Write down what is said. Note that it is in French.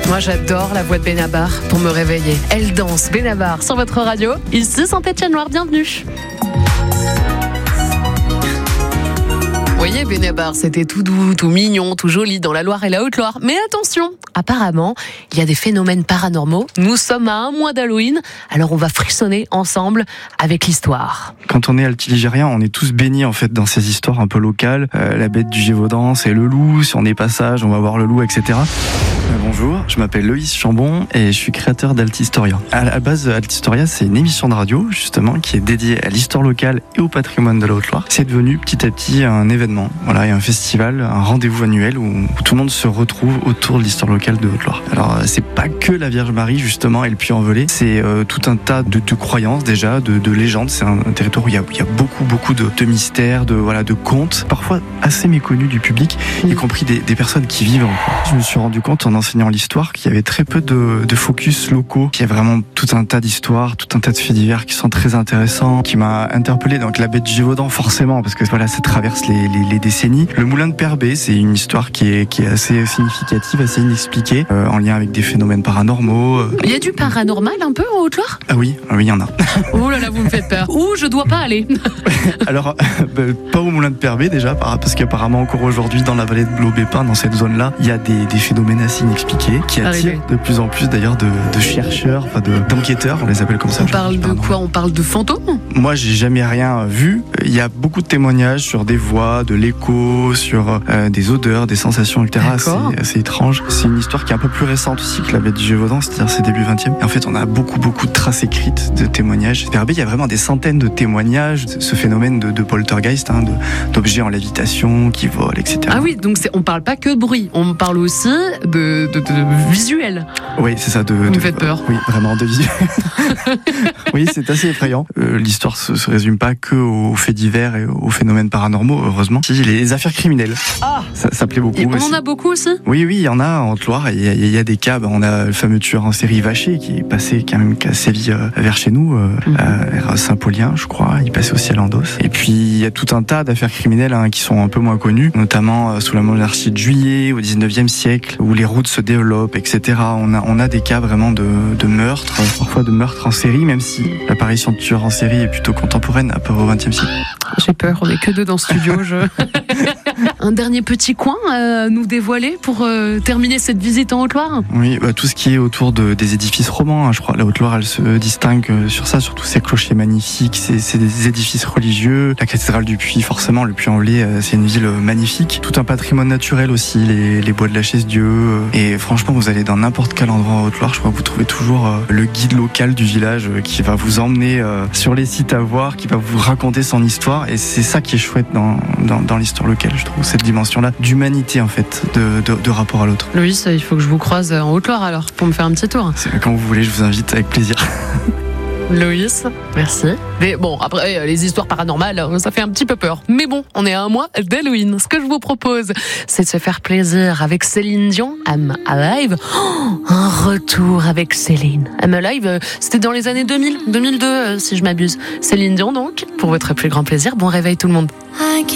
Moi, j'adore la voix de Benabar pour me réveiller. Elle danse, Benabar, sur votre radio. Ici, Saint-Étienne-Loire, bienvenue. Vous voyez, Benabar, c'était tout doux, tout mignon, tout joli dans la Loire et la Haute-Loire. Mais attention, apparemment, il y a des phénomènes paranormaux. Nous sommes à un mois d'Halloween, alors on va frissonner ensemble avec l'histoire. Quand on est altiligérien, on est tous baignés en fait dans ces histoires un peu locales. La bête du Gévaudan, c'est le loup. Si on est passage, on va voir le loup, etc. Bonjour, je m'appelle Loïs Chambon et je suis créateur d'Altistoria. À la base, Altistoria, c'est une émission de radio justement qui est dédiée à l'histoire locale et au patrimoine de la Haute-Loire. C'est devenu petit à petit un événement. Voilà, il y a un festival, un rendez-vous annuel où tout le monde se retrouve autour de l'histoire locale de Haute-Loire. Alors, c'est pas que la Vierge Marie justement et le Puy-en-Velay, c'est tout un tas de croyances déjà, de légendes. C'est un territoire où il y a beaucoup de mystères, de contes, parfois assez méconnus du public, y compris des personnes qui vivent en Haute-Loire. Je me suis rendu compte en enseignant l'histoire qu'il y avait très peu de focus locaux, qu'il y a vraiment tout un tas d'histoires, tout un tas de faits divers qui sont très intéressants, qui m'a interpellé. Donc la bête du Gévaudan forcément, parce que voilà, ça traverse les décennies. Le moulin de Père B, c'est une histoire qui est assez significative, assez inexpliquée, en lien avec des phénomènes paranormaux. Il y a du paranormal un peu en Haute-Loire ? Ah oui, il y en a. Oh là là, vous me faites peur. Où je dois pas aller. Alors, pas au moulin de Père B déjà, parce qu'apparemment encore aujourd'hui dans la vallée de Blaubépin, dans cette zone-là, il y a des phénomènes assez inexpliqués qui attirent de plus en plus d'ailleurs de chercheurs, d'enquêteurs, on les appelle comme ça. On parle de quoi ? On parle de fantômes ? Moi, j'ai jamais rien vu. Il y a beaucoup de témoignages sur des voix, de l'écho, sur des odeurs, des sensations, etc. C'est assez étrange. C'est une histoire qui est un peu plus récente aussi que la bête du Gévaudan, c'est-à-dire c'est début 20e. Et en fait, on a beaucoup de traces écrites, de témoignages. Père B, il y a vraiment des centaines de témoignages, ce phénomène de poltergeist, d'objets en lévitation qui volent, etc. Ah oui, donc on parle pas que de bruit, on parle aussi de visuel. Oui, c'est ça. Vous me faites peur. Oui, vraiment, de visuel. Oui, c'est assez effrayant. L'histoire se résume pas que aux faits divers et aux phénomènes paranormaux, heureusement. Si, les affaires criminelles. Ah, ça plaît beaucoup. Et on en a beaucoup aussi. Oui, il y en a en Haute-Loire. Il y a des cas. On a le fameux tueur en série Vacher qui est passé quand même, qui a sévi vers chez nous, vers Saint-Paulien, je crois. Il passait aussi à Landos. Et puis il y a tout un tas d'affaires criminelles qui sont un peu moins connues, notamment sous la monarchie de Juillet, au 19e siècle, où les routes se développent, etc. On a des cas vraiment de meurtres, parfois de meurtres en série, même si l'apparition de tueurs en série est plutôt contemporaine, à peu près au 20e siècle. J'ai peur, on est que deux dans le studio. Un dernier petit coin à nous dévoiler pour terminer cette visite en Haute-Loire ? Oui, tout ce qui est autour des édifices romans. Je crois la Haute-Loire, elle se distingue sur ça, sur tous ces clochers magnifiques. C'est des édifices religieux. La cathédrale du Puy, forcément, le Puy-en-Velay, c'est une ville magnifique. Tout un patrimoine naturel aussi, les bois de la Chaise-Dieu. Et franchement, vous allez dans n'importe quel endroit en Haute-Loire, je crois que vous trouvez toujours le guide local du village qui va vous emmener sur les sites à voir, qui va vous raconter son histoire. Et c'est ça qui est chouette dans l'histoire locale, je trouve, cette dimension-là d'humanité en fait, de rapport à l'autre. Loïs, il faut que je vous croise en Haute-Loire alors, pour me faire un petit tour. Quand vous voulez, je vous invite avec plaisir. Loïs, merci. Mais bon, après, les histoires paranormales, ça fait un petit peu peur. Mais bon, on est à un mois d'Halloween. Ce que je vous propose, c'est de se faire plaisir avec Céline Dion, I'm Alive. Un retour avec Céline. I'm Alive, c'était dans les années 2000, 2002, si je m'abuse. Céline Dion, donc, pour votre plus grand plaisir. Bon réveil tout le monde.